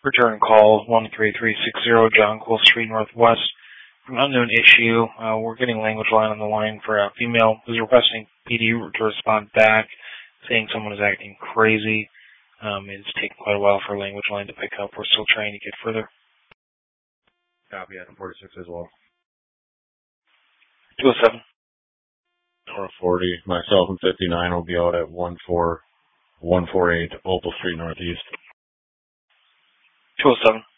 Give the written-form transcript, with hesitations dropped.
Return call 13360 John Cole Street Northwest. An unknown issue. We're getting language line on the line for a female who's requesting PD to respond back, saying someone is acting crazy. It's taken quite a while for language line to pick up. We're still trying to get further. Copy, Adam 46 as well. 207. Or 40. Myself and 59 will be out at 14148 Opal Street Northeast. 207.